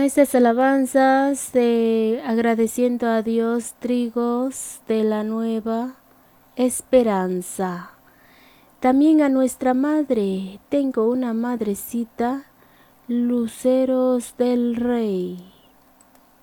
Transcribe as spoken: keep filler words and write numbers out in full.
estas alabanzas de agradeciendo a Dios, trigos de la nueva esperanza. También a nuestra madre, tengo una madrecita, luceros del rey.